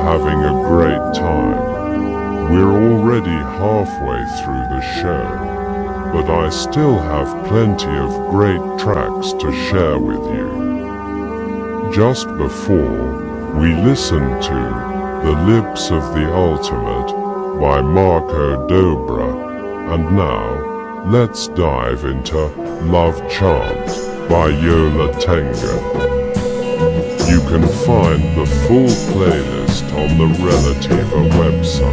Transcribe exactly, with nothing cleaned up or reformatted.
having a great time. We're already halfway through the show, but I still have plenty of great tracks to share with you. Just before, we listened to The Lips of the Ultimate by Marco Dobra, and now let's dive into Love Chant by Yola Tenga. You can find the full playlist on the Relativa website.